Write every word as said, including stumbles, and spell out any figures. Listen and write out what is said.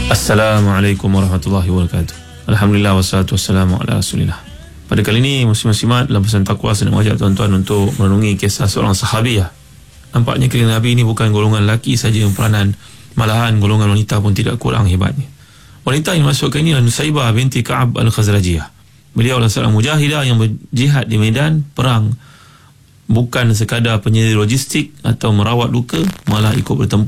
Assalamualaikum warahmatullahi wabarakatuh. Alhamdulillah wassalatu wassalamu ala rasulillah. Pada kali ini muslim-muslimat dalam pesan taqwa sedang mengajak tuan-tuan untuk merenungi kisah seorang sahabiah. Nampaknya kalian Nabi ini bukan golongan lelaki saja yang peranan, malahan golongan wanita pun tidak kurang hebatnya. Wanita yang masukkan ini adalah Nusaybah binti Ka'ab al-Khazrajiyah. Beliau adalah seorang mujahidah yang berjihad di medan perang, bukan sekadar penyedia logistik atau merawat luka, malah ikut bertempur